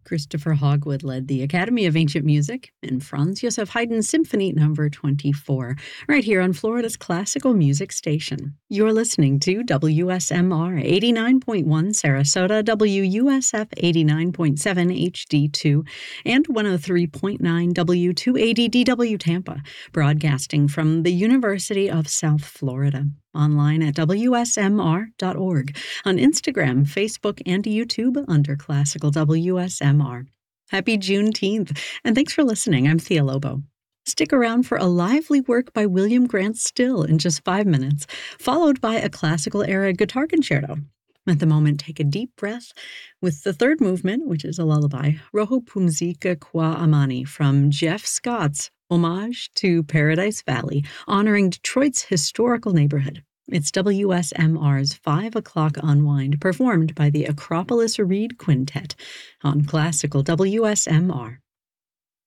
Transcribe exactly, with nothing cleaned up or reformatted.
Christopher Hogwood led the Academy of Ancient Music in Franz Joseph Haydn's Symphony Number twenty-four, right here on Florida's classical music station. You're listening to W S M R eighty-nine point one Sarasota, W U S F eighty-nine point seven H D two, and one oh three point nine W two eighty D W Tampa, broadcasting from the University of South Florida. Online at W S M R dot org, on Instagram, Facebook, and YouTube under Classical W S M R. Happy Juneteenth, and thanks for listening. I'm Thea Lobo. Stick around for a lively work by William Grant Still in just five minutes, followed by a classical-era guitar concerto. At the moment, take a deep breath with the third movement, which is a lullaby, Rojo Pumzika Qua Amani, from Jeff Scott's Homage to Paradise Valley, honoring Detroit's historical neighborhood. It's W S M R's five o'clock Unwind, performed by the Acropolis Reed Quintet on Classical W S M R.